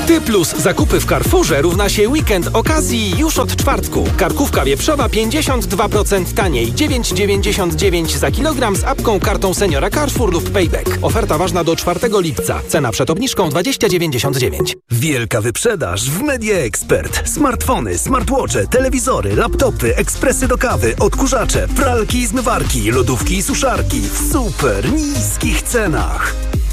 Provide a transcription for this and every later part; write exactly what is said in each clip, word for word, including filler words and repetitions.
Ty plus zakupy w Carrefourze równa się weekend okazji już od czwartku. Karkówka wieprzowa pięćdziesiąt dwa procent taniej, dziewięć dziewięćdziesiąt dziewięć za kilogram z apką, kartą seniora Carrefour lub Payback. Oferta ważna do czwartego lipca. Cena przed obniżką dwadzieścia dziewięćdziesiąt dziewięć. Wielka wyprzedaż w Media Expert. Smartfony, smartwatche, telewizory, laptopy, ekspresy do kawy, odkurzacze, pralki i zmywarki, lodówki i suszarki w super niskich cenach.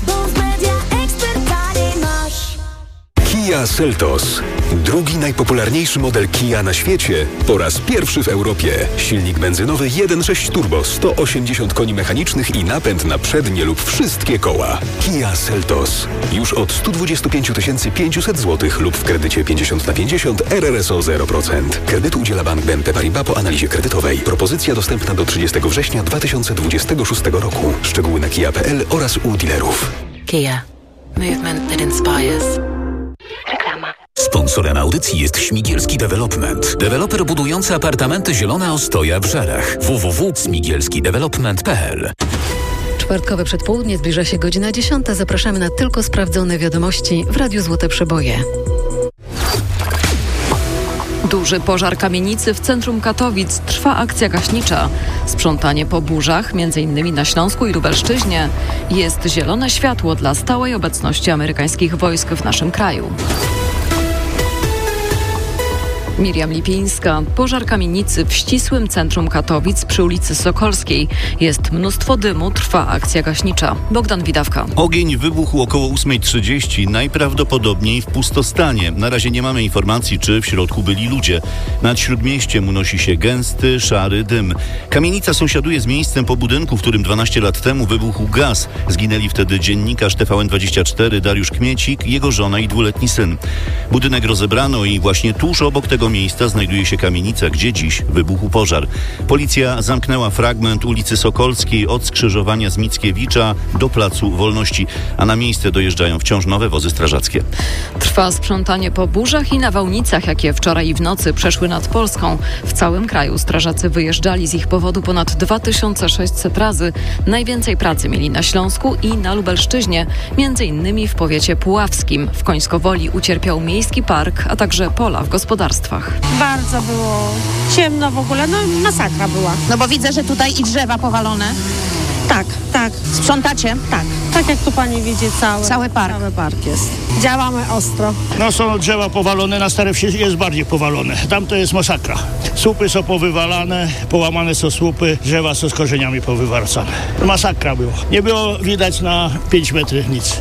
Kia Seltos. Drugi najpopularniejszy model Kia na świecie po raz pierwszy w Europie. Silnik benzynowy jeden przecinek sześć turbo, sto osiemdziesiąt koni mechanicznych i napęd na przednie lub wszystkie koła. Kia Seltos. Już od sto dwadzieścia pięć tysięcy pięćset złotych lub w kredycie pięćdziesiąt na pięćdziesiąt R R S O zero procent. Kredytu udziela Bank B N P Paribas po analizie kredytowej. Propozycja dostępna do trzydziestego września dwa tysiące dwudziestego szóstego roku. Szczegóły na kia kropka p l oraz u dealerów. Kia. Movement that inspires. Reklama. Sponsorem audycji jest Śmigielski Development. Deweloper budujący apartamenty Zielona Ostoja w Żarach. w w w kropka śmigielski development kropka p l. Czwartkowe przedpołudnie, zbliża się godzina dziesiąta. Zapraszamy na tylko sprawdzone wiadomości w Radiu Złote Przeboje. Duży pożar kamienicy w centrum Katowic. Trwa akcja gaśnicza. Sprzątanie po burzach, między innymi na Śląsku i Lubelszczyźnie. Jest zielone światło dla stałej obecności amerykańskich wojsk w naszym kraju. Miriam Lipińska. Pożar kamienicy w ścisłym centrum Katowic przy ulicy Sokolskiej. Jest mnóstwo dymu, trwa akcja gaśnicza. Bogdan Widawka. Ogień wybuchł około ósma trzydzieści, najprawdopodobniej w pustostanie. Na razie nie mamy informacji, czy w środku byli ludzie. Nad Śródmieściem unosi się gęsty, szary dym. Kamienica sąsiaduje z miejscem po budynku, w którym dwanaście lat temu wybuchł gaz. Zginęli wtedy dziennikarz T V N dwadzieścia cztery Dariusz Kmiecik, jego żona i dwuletni syn. Budynek rozebrano i właśnie tuż obok tego miejsca znajduje się kamienica, gdzie dziś wybuchł pożar. Policja zamknęła fragment ulicy Sokolskiej od skrzyżowania z Mickiewicza do Placu Wolności, a na miejsce dojeżdżają wciąż nowe wozy strażackie. Trwa sprzątanie po burzach i nawałnicach, jakie wczoraj i w nocy przeszły nad Polską. W całym kraju strażacy wyjeżdżali z ich powodu ponad dwa tysiące sześćset razy. Najwięcej pracy mieli na Śląsku i na Lubelszczyźnie, między innymi w powiecie puławskim. W Końskowoli ucierpiał miejski park, a także pola w gospodarstwach. Bardzo było ciemno w ogóle, no masakra była. No bo widzę, że tutaj i drzewa powalone. Tak, tak. Sprzątacie? Tak. Tak jak tu pani widzi, cały, cały park. Cały park jest. Działamy ostro. No są drzewa powalone, na stare wsi jest bardziej powalone. Tam to jest masakra. Słupy są powywalane, połamane są słupy, drzewa są z korzeniami powywracane. Masakra było. Nie było widać na pięć metrów nic.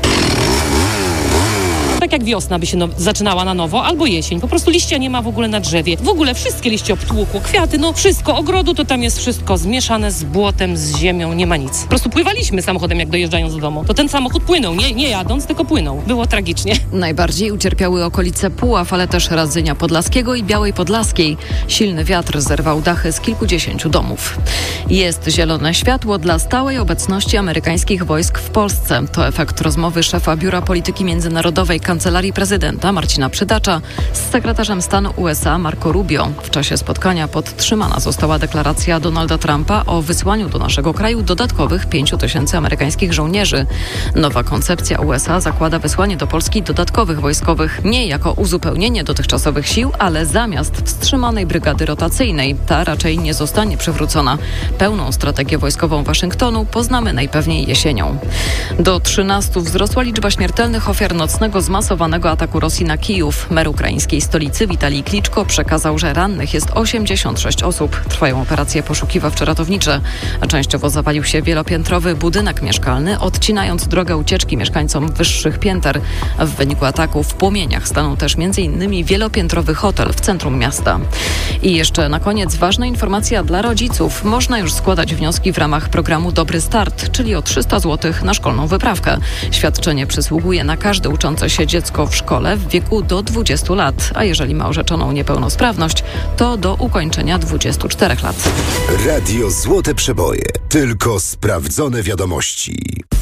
Tak jak wiosna by się no, zaczynała na nowo, albo jesień. Po prostu liścia nie ma w ogóle na drzewie. W ogóle wszystkie liście obtłukło, kwiaty, no wszystko. Ogrodu to tam jest wszystko zmieszane z błotem, z ziemią, nie ma nic. Po prostu pływaliśmy samochodem, jak dojeżdżając do domu. To ten samochód płynął, nie, nie jadąc, tylko płynął. Było tragicznie. Najbardziej ucierpiały okolice Puław, ale też Radzynia Podlaskiego i Białej Podlaskiej. Silny wiatr zerwał dachy z kilkudziesięciu domów. Jest zielone światło dla stałej obecności amerykańskich wojsk w Polsce. To efekt rozmowy szefa Biura Polityki Międzynarodowej Kancelarii Prezydenta Marcina Przydacza z sekretarzem stanu U S A Marco Rubio. W czasie spotkania podtrzymana została deklaracja Donalda Trumpa o wysłaniu do naszego kraju dodatkowych pięciu tysięcy amerykańskich żołnierzy. Nowa koncepcja U S A zakłada wysłanie do Polski dodatkowych wojskowych nie jako uzupełnienie dotychczasowych sił, ale zamiast wstrzymanej brygady rotacyjnej. Ta raczej nie zostanie przywrócona. Pełną strategię wojskową Waszyngtonu poznamy najpewniej jesienią. Do trzynastu wzrosła liczba śmiertelnych ofiar nocnego zmasowanego ataku Rosji na Kijów. Mer ukraińskiej stolicy Witalij Kliczko przekazał, że rannych jest osiemdziesiąt sześć osób. Trwają operacje poszukiwawczo-ratownicze, a częściowo zawalił się wielopiętrowy budynek mieszkalny, odcinając drogę ucieczki mieszkańcom wyższych pięter. W wyniku ataku w płomieniach stanął też m.in. wielopiętrowy hotel w centrum miasta. I jeszcze na koniec ważna informacja dla rodziców. Można już składać wnioski w ramach programu Dobry Start, czyli o trzysta złotych na szkolną wyprawkę. Świadczenie przysługuje na każde uczące się dziecko w szkole w wieku do dwudziestu lat, a jeżeli ma orzeczoną niepełnosprawność, to do ukończenia dwudziestu czterech lat. Radio Złote Przeboje. Tylko sprawdzone wiadomości.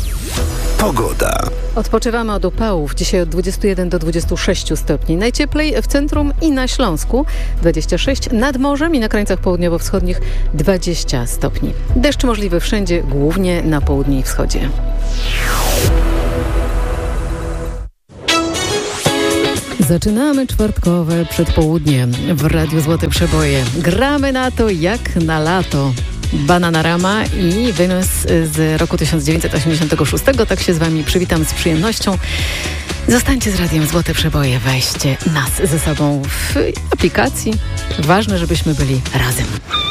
Pogoda. Odpoczywamy od upałów. Dzisiaj od dwudziestu jeden do dwudziestu sześciu stopni. Najcieplej w centrum i na Śląsku. dwadzieścia sześć nad morzem i na krańcach południowo-wschodnich dwadzieścia stopni. Deszcz możliwy wszędzie, głównie na południu i wschodzie. Zaczynamy czwartkowe przedpołudnie w Radiu Złote Przeboje. Gramy na to jak na lato. Bananarama i Venus z roku tysiąc dziewięćset osiemdziesiątego szóstego. Tak się z Wami przywitam z przyjemnością. Zostańcie z Radiem Złote Przeboje. Weźcie nas ze sobą w aplikacji. Ważne, żebyśmy byli razem.